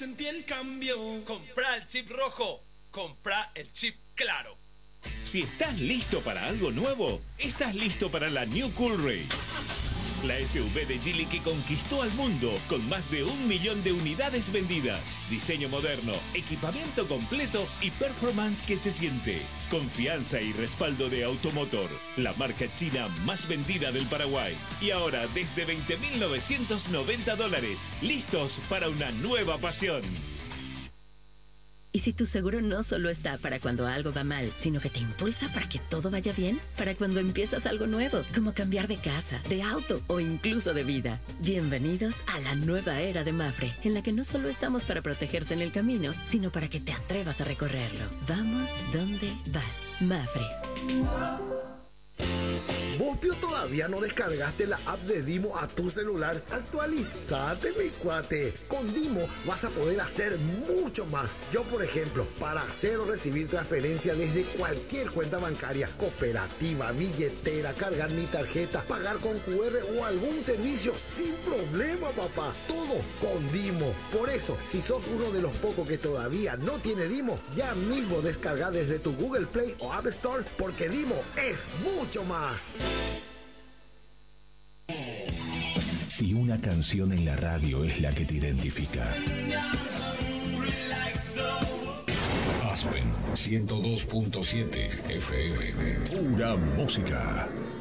sentí el cambio. Comprá el chip rojo, comprá el chip claro. Si estás listo para algo nuevo, estás listo para la New Coolray. La SUV de Geely que conquistó al mundo con más de 1 millón de unidades vendidas. Diseño moderno, equipamiento completo y performance que se siente. Confianza y respaldo de Automotor, la marca china más vendida del Paraguay. Y ahora desde $20.990, listos para una nueva pasión. ¿Y si tu seguro no solo está para cuando algo va mal, sino que te impulsa para que todo vaya bien? Para cuando empiezas algo nuevo, como cambiar de casa, de auto o incluso de vida. Bienvenidos a la nueva era de Mapfre, en la que no solo estamos para protegerte en el camino, sino para que te atrevas a recorrerlo. Vamos donde vas. Mapfre. ¿Vos, Pio, todavía no descargaste la app de Dimo a tu celular? Actualizate, mi cuate. Con Dimo vas a poder hacer mucho más. Yo, por ejemplo, para hacer o recibir transferencia desde cualquier cuenta bancaria, cooperativa, billetera, cargar mi tarjeta, pagar con QR o algún servicio sin problema, papá. Todo con Dimo. Por eso, si sos uno de los pocos que todavía no tiene Dimo, ya mismo descarga desde tu Google Play o App Store, porque Dimo es mucho más. Si una canción en la radio es la que te identifica. Aspen 102.7 FM. Pura música.